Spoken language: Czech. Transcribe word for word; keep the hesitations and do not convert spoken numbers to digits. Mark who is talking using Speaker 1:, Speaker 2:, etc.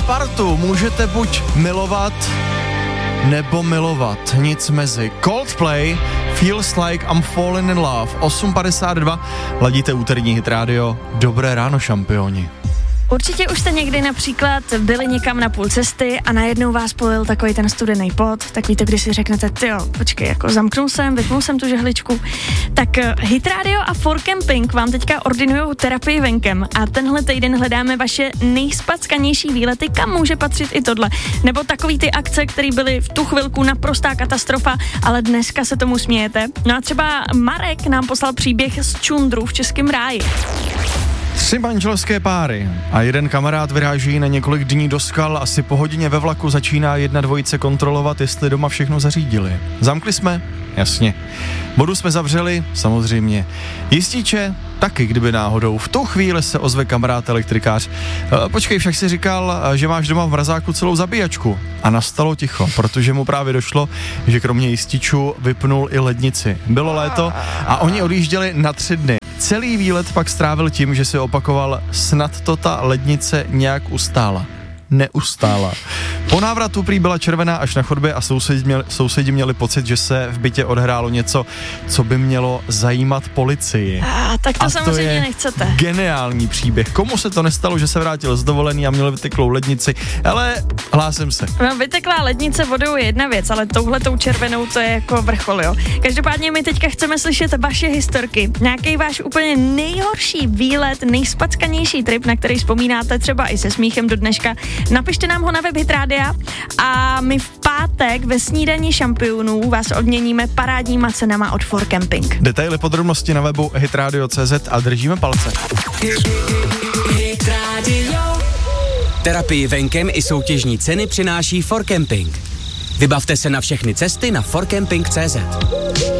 Speaker 1: partu můžete buď milovat, nebo milovat, nic mezi. Coldplay, Feels Like I'm Falling in Love, osm padesát dva, ladíte úterní Hit Radio. Dobré ráno, šampioni.
Speaker 2: Určitě už jste někdy například byli někam na půl cesty a najednou vás polil takový ten studený pot, tak víte, když si řeknete, tyjo, počkej, jako zamknul jsem, vypnul jsem tu žehličku. Tak Hit Radio a For Camping vám teďka ordinujou terapii venkem a tenhle týden hledáme vaše nejspackanější výlety, kam může patřit i tohle. Nebo takový ty akce, které byly v tu chvilku naprostá katastrofa, ale dneska se tomu smějete. No a třeba Marek nám poslal příběh z čundru v Českém ráji.
Speaker 1: Tři manželské páry a jeden kamarád vyráží na několik dní do skal, asi po hodině ve vlaku začíná jedna dvojice kontrolovat, jestli doma všechno zařídili. Zamkli jsme? Jasně. Vodu jsme zavřeli? Samozřejmě. Jističe? Taky, kdyby náhodou. V tu chvíli se ozve kamarád elektrikář. E, počkej, však si říkal, že máš doma v mrazáku celou zabíjačku. A nastalo ticho, protože mu právě došlo, že kromě jističů vypnul i lednici. Bylo léto a oni odjížděli na tři dny. Celý výlet pak strávil tím, že si opakoval, snad to ta lednice nějak ustála. Neustála. Po návratu prý byla červená až na chodbě a sousedi měli, sousedi měli pocit, že se v bytě odehrálo něco, co by mělo zajímat policii.
Speaker 2: A, tak to
Speaker 1: a
Speaker 2: samozřejmě
Speaker 1: to je
Speaker 2: nechcete.
Speaker 1: Geniální příběh. Komu se to nestalo, že se vrátil z dovolený a měl vyteklou lednici, ale hlásím se.
Speaker 2: No, vyteklá lednice vodou je jedna věc, ale touhletou červenou to je jako vrchol, jo. Každopádně my teďka chceme slyšet vaše historky. Nějaký váš úplně nejhorší výlet, nejspackanější trip, na který vzpomínáte třeba i se smíchem do dneška. Napište nám ho na web Hit Rádia a my v pátek ve snídani šampionů vás odměníme parádníma cenama od For Camping.
Speaker 1: Detaily, podrobnosti na webu hitradio tečka cé zet a držíme palce.
Speaker 3: Hit Radio. Terapii venkem i soutěžní ceny přináší For Camping. Vybavte se na všechny cesty na for camping tečka cé zet.